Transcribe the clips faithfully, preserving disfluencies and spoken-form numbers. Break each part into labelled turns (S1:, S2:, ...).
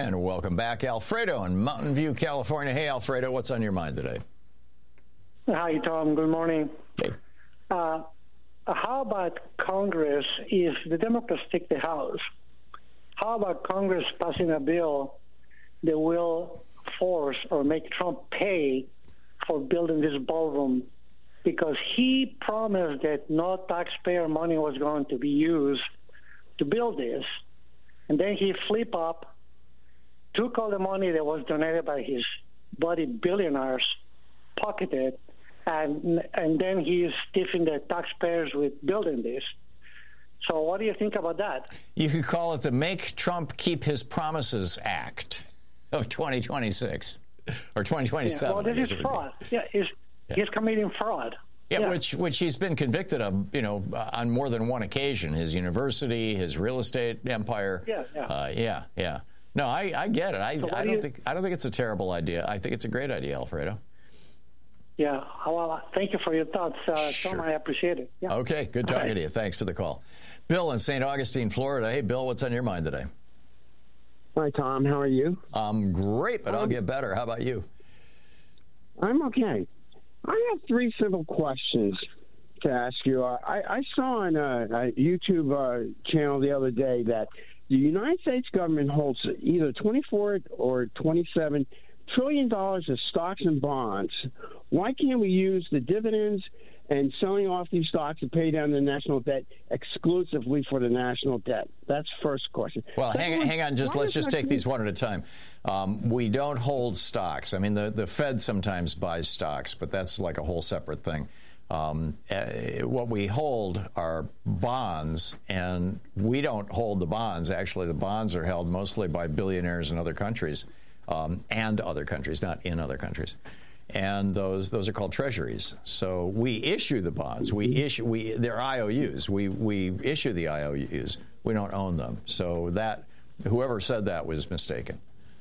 S1: And welcome back, Alfredo in Mountain View, California. Hey, Alfredo, what's on your mind today?
S2: Hi, Tom. Good morning.
S1: Hey.
S2: Uh, how about Congress, if the Democrats take the House, how about Congress passing a bill that will force or make Trump pay for building this ballroom? Because he promised that no taxpayer money was going to be used to build this. And then he flipped up, took all the money that was donated by his buddy billionaires, pocketed, and and then he's stiffing the taxpayers with building this. So what do you think about that?
S1: You could call it the Make Trump Keep His Promises Act of twenty twenty-six or twenty twenty-seven.
S2: Yeah, well, this is fraud. Yeah, he's, yeah, he's committing fraud.
S1: Yeah,
S2: yeah,
S1: which which he's been convicted of, you know, on more than one occasion. His university, his real estate empire.
S2: Yeah, yeah,
S1: uh, yeah, yeah. No, I, I get it. I,
S2: so
S1: I
S2: do
S1: don't
S2: you,
S1: think I don't think it's a terrible idea. I think it's a great idea, Alfredo.
S2: Yeah. Well, thank you for your thoughts, uh,
S1: sure.
S2: Tom. I appreciate it. Yeah.
S1: Okay, good talking
S2: right.
S1: to you. Thanks for the call. Bill in Saint Augustine, Florida. Hey, Bill, what's on your mind today?
S3: Hi, Tom. How are you?
S1: I'm great, but
S3: um,
S1: I'll get better. How about you?
S3: I'm okay. I have three simple questions to ask you. Uh, I, I saw on a, a YouTube uh, channel the other day that the United States government holds either twenty-four or twenty-seven trillion dollars of stocks and bonds. Why can't we use the dividends and selling off these stocks to pay down the national debt exclusively for the national debt? That's the first question.
S1: Well, hang,
S3: one,
S1: hang on. Just let's just take these one at a time. Um, we don't hold stocks. I mean, the, the Fed sometimes buys stocks, but that's like a whole separate thing. Um, uh, what we hold are bonds, and we don't hold the bonds. Actually, the bonds are held mostly by billionaires in other countries, um, and other countries, not in other countries. And those those are called treasuries. So we issue the bonds. We issue we they're I O Us. We we issue the I O Us. We don't own them. So that whoever said that was mistaken.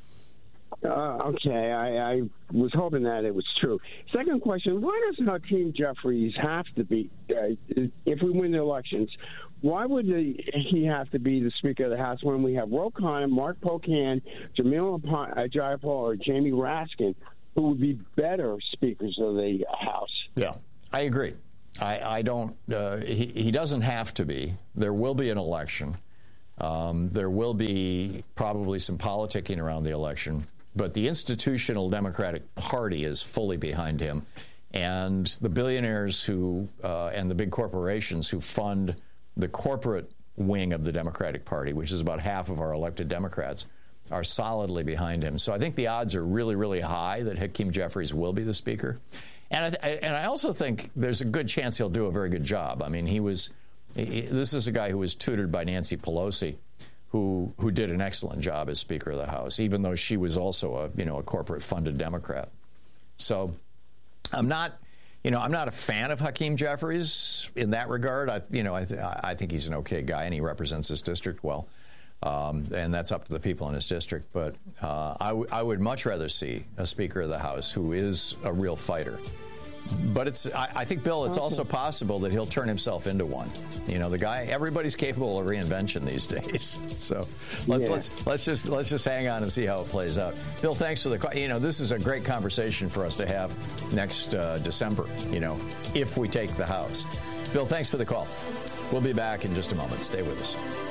S3: Uh, okay, I, I was hoping that it was true. Second question: why does Hakeem Jeffries have to be, uh, if we win the elections, why would the, he have to be the Speaker of the House when we have Ro Khanna, Mark Pocan, Jamil Jayapal, or Jamie Raskin, who would be better speakers of the House?
S1: Yeah, I agree. I, I don't. Uh, he, he doesn't have to be. There will be an election. Um, there will be probably some politicking around the election. But the institutional Democratic Party is fully behind him. And the billionaires who uh, and the big corporations who fund the corporate wing of the Democratic Party, which is about half of our elected Democrats, are solidly behind him. So I think the odds are really, really high that Hakeem Jeffries will be the Speaker. And I, and I also think there's a good chance he'll do a very good job. I mean, he was he, this is a guy who was tutored by Nancy Pelosi, who who did an excellent job as Speaker of the House, even though she was also a you know a corporate funded Democrat. So I'm not you know I'm not a fan of Hakeem Jeffries in that regard. I you know I th- I think he's an okay guy and he represents his district well, um, and that's up to the people in his district. But uh, I, w- I would much rather see a Speaker of the House who is a real fighter. But it's, I, I think, Bill, it's okay. Also possible that he'll turn himself into one. You know, the guy, everybody's capable of reinvention these days. So let's, yeah. let's, let's just, let's just hang on and see how it plays out. Bill, thanks for the call. You know, this is a great conversation for us to have next uh, December, you know, if we take the House. Bill, thanks for the call. We'll be back in just a moment. Stay with us.